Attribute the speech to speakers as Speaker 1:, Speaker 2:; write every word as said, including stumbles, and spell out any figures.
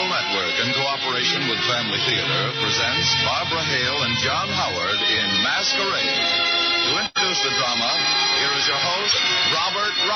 Speaker 1: National Network, in cooperation with Family Theater, presents Barbara Hale and John Howard in Masquerade. To introduce the drama, here is your host, Robert Ross.